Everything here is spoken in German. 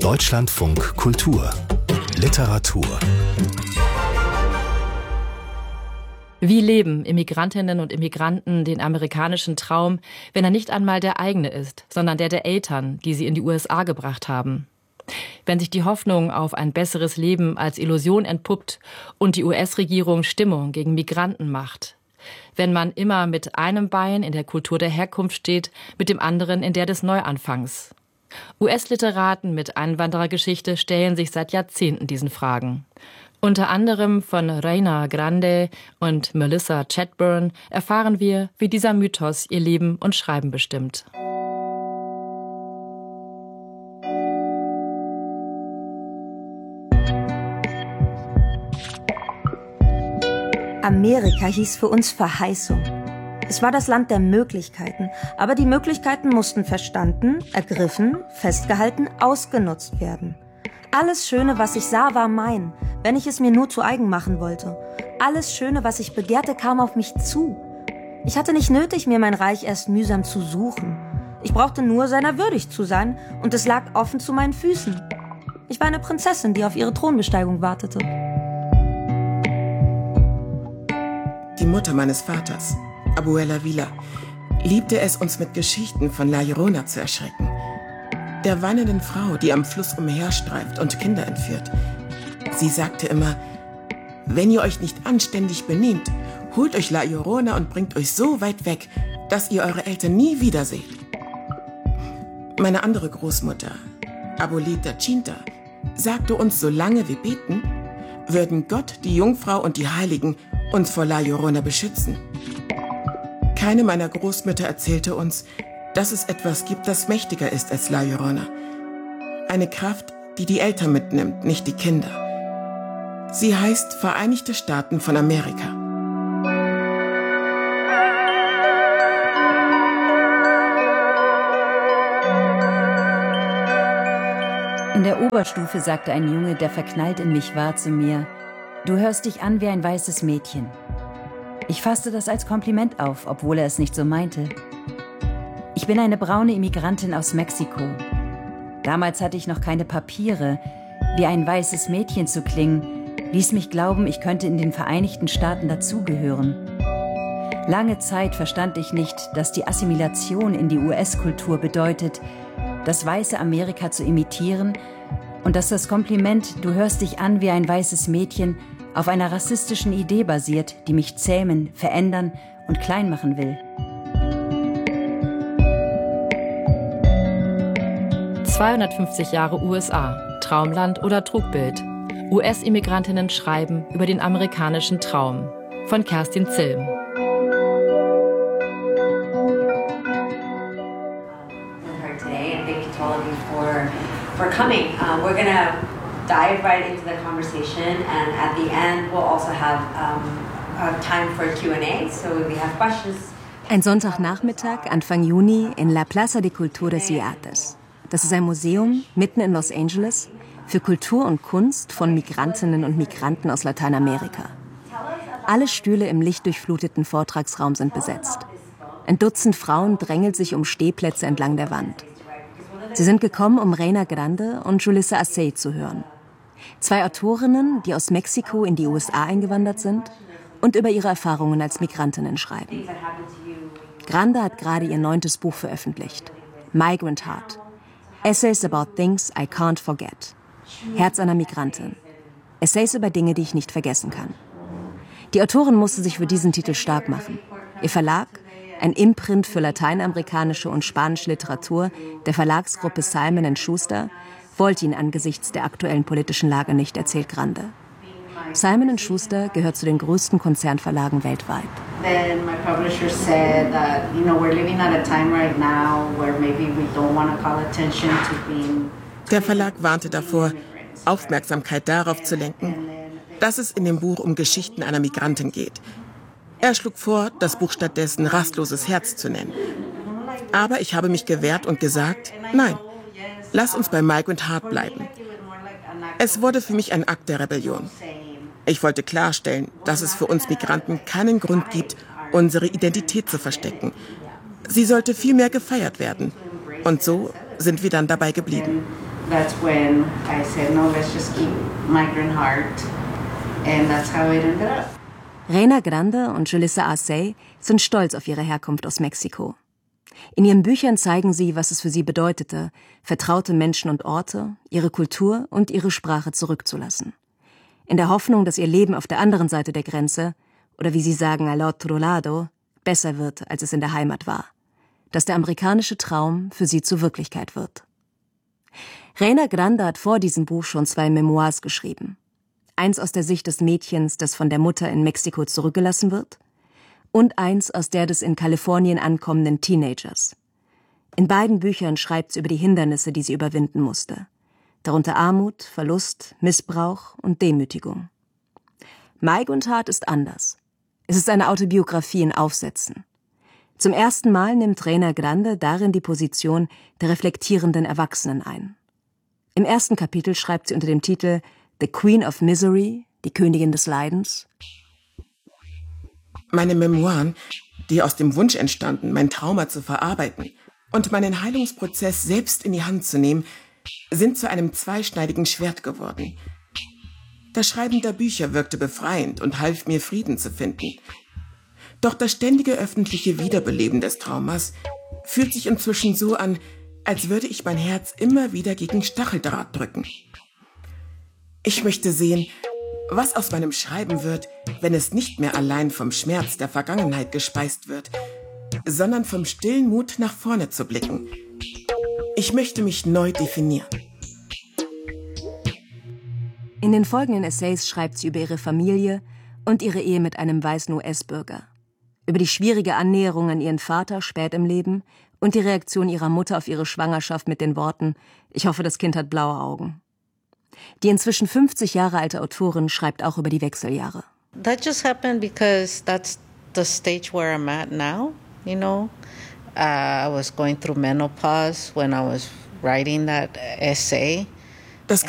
Deutschlandfunk Kultur Literatur. Wie leben Immigrantinnen und Immigranten den amerikanischen Traum, wenn er nicht einmal der eigene ist, sondern der Eltern, die sie in die USA gebracht haben? Wenn sich die Hoffnung auf ein besseres Leben als Illusion entpuppt und die US-Regierung Stimmung gegen Migranten macht? Wenn man immer mit einem Bein in der Kultur der Herkunft steht, mit dem anderen in der des Neuanfangs? US-Literaten mit Einwanderergeschichte stellen sich seit Jahrzehnten diesen Fragen. Unter anderem von Raina Grande und Melissa Chatburn erfahren wir, wie dieser Mythos ihr Leben und Schreiben bestimmt. Amerika hieß für uns Verheißung. Es war das Land der Möglichkeiten, aber die Möglichkeiten mussten verstanden, ergriffen, festgehalten, ausgenutzt werden. Alles Schöne, was ich sah, war mein, wenn ich es mir nur zu eigen machen wollte. Alles Schöne, was ich begehrte, kam auf mich zu. Ich hatte nicht nötig, mir mein Reich erst mühsam zu suchen. Ich brauchte nur, seiner würdig zu sein, und es lag offen zu meinen Füßen. Ich war eine Prinzessin, die auf ihre Thronbesteigung wartete. Die Mutter meines Vaters, Abuela Vila, liebte es, uns mit Geschichten von La Llorona zu erschrecken. Der weinenden Frau, die am Fluss umherstreift und Kinder entführt. Sie sagte immer, wenn ihr euch nicht anständig benehmt, holt euch La Llorona und bringt euch so weit weg, dass ihr eure Eltern nie wiederseht. Meine andere Großmutter, Abuelita Chinta, sagte uns, solange wir beten, würden Gott, die Jungfrau und die Heiligen uns vor La Llorona beschützen. Keine meiner Großmütter erzählte uns, dass es etwas gibt, das mächtiger ist als La Llorona. Eine Kraft, die die Eltern mitnimmt, nicht die Kinder. Sie heißt Vereinigte Staaten von Amerika. In der Oberstufe sagte ein Junge, der verknallt in mich war, zu mir: Du hörst dich an wie ein weißes Mädchen. Ich fasste das als Kompliment auf, obwohl er es nicht so meinte. Ich bin eine braune Immigrantin aus Mexiko. Damals hatte ich noch keine Papiere. Wie ein weißes Mädchen zu klingen, ließ mich glauben, ich könnte in den Vereinigten Staaten dazugehören. Lange Zeit verstand ich nicht, dass die Assimilation in die US-Kultur bedeutet, das weiße Amerika zu imitieren und dass das Kompliment „Du hörst dich an wie ein weißes Mädchen" auf einer rassistischen Idee basiert, die mich zähmen, verändern und klein machen will. 250 Jahre USA, Traumland oder Trugbild. US-Immigrantinnen schreiben über den amerikanischen Traum. Von Kerstin Zilm. For coming. We're going to dive right into the conversation, and at the end we'll also have time for Q&A, so if we have questions. Ein Sonntagnachmittag, Anfang Juni, in La Plaza de Culturas y Artes. Das ist ein Museum mitten in Los Angeles für Kultur und Kunst von Migrantinnen und Migranten aus Lateinamerika. Alle Stühle im lichtdurchfluteten Vortragsraum sind besetzt. Ein Dutzend Frauen drängelt sich um Stehplätze entlang der Wand. Sie sind gekommen, um Raina Grande und Julissa Acey zu hören. 2 Autorinnen, die aus Mexiko in die USA eingewandert sind und über ihre Erfahrungen als Migrantinnen schreiben. Grande hat gerade ihr 9. Buch veröffentlicht. Migrant Heart. Essays about things I can't forget. Herz einer Migrantin. Essays über Dinge, die ich nicht vergessen kann. Die Autorin musste sich für diesen Titel stark machen. Ihr Verlag, ein Imprint für lateinamerikanische und spanische Literatur der Verlagsgruppe Simon & Schuster, wollte ihn angesichts der aktuellen politischen Lage nicht, erzählt Grande. Simon & Schuster gehört zu den größten Konzernverlagen weltweit. Then my publisher said that, we're living at a time right now where maybe we don't want to call attention to being... Der Verlag warnte davor, Aufmerksamkeit darauf zu lenken, dass es in dem Buch um Geschichten einer Migrantin geht. Er schlug vor, das Buch stattdessen Rastloses Herz zu nennen. Aber ich habe mich gewehrt und gesagt, nein, lass uns bei Migrant Heart bleiben. Es wurde für mich ein Akt der Rebellion. Ich wollte klarstellen, dass es für uns Migranten keinen Grund gibt, unsere Identität zu verstecken. Sie sollte vielmehr gefeiert werden. Und so sind wir dann dabei geblieben. that's when I said, no, let's just keep Migrant Heart. And that's how it ended up. Reina Grande und Julissa Arcey sind stolz auf ihre Herkunft aus Mexiko. In ihren Büchern zeigen sie, was es für sie bedeutete, vertraute Menschen und Orte, ihre Kultur und ihre Sprache zurückzulassen. In der Hoffnung, dass ihr Leben auf der anderen Seite der Grenze, oder wie sie sagen, al otro lado, besser wird, als es in der Heimat war. Dass der amerikanische Traum für sie zur Wirklichkeit wird. Reina Grande hat vor diesem Buch schon 2 Memoirs geschrieben. Eins aus der Sicht des Mädchens, das von der Mutter in Mexiko zurückgelassen wird, und eins aus der des in Kalifornien ankommenden Teenagers. In beiden Büchern schreibt sie über die Hindernisse, die sie überwinden musste. Darunter Armut, Verlust, Missbrauch und Demütigung. Migrant Heart ist anders. Es ist eine Autobiografie in Aufsätzen. Zum ersten Mal nimmt Reina Grande darin die Position der reflektierenden Erwachsenen ein. Im ersten Kapitel schreibt sie unter dem Titel The Queen of Misery, die Königin des Leidens: Meine Memoiren, die aus dem Wunsch entstanden, mein Trauma zu verarbeiten und meinen Heilungsprozess selbst in die Hand zu nehmen, sind zu einem zweischneidigen Schwert geworden. Das Schreiben der Bücher wirkte befreiend und half mir, Frieden zu finden. Doch das ständige öffentliche Wiederbeleben des Traumas fühlt sich inzwischen so an, als würde ich mein Herz immer wieder gegen Stacheldraht drücken. Ich möchte sehen, was aus meinem Schreiben wird, wenn es nicht mehr allein vom Schmerz der Vergangenheit gespeist wird, sondern vom stillen Mut, nach vorne zu blicken. Ich möchte mich neu definieren. In den folgenden Essays schreibt sie über ihre Familie und ihre Ehe mit einem weißen US-Bürger, über die schwierige Annäherung an ihren Vater spät im Leben und die Reaktion ihrer Mutter auf ihre Schwangerschaft mit den Worten: Ich hoffe, das Kind hat blaue Augen. Die inzwischen 50 Jahre alte Autorin schreibt auch über die Wechseljahre. That just happened because that's the stage where I'm at now, you know. I was going through menopause when I was writing that essay.